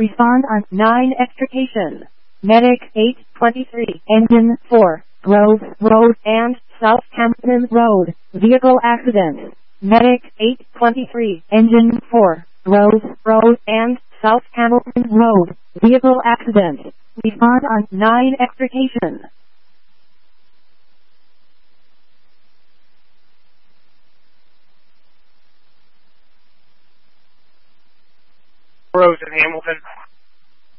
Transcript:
Respond on 9 extrication. Medic 823, Engine 4, Grove Road and Southampton Road, vehicle accident. Medic 823, Engine 4, Grove Road and Southampton Road, vehicle accident. Respond on 9 extrication. Rose in Hamilton.